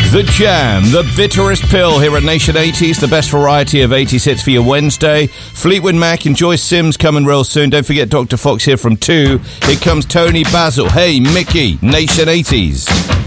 The Jam, the bitterest pill here at Nation 80s, the best variety of 80s hits for your Wednesday. Fleetwood Mac and Joyce Sims coming real soon. Don't forget Dr. Fox here from 2. Here comes Tony Basil. Hey, Mickey, Nation 80s.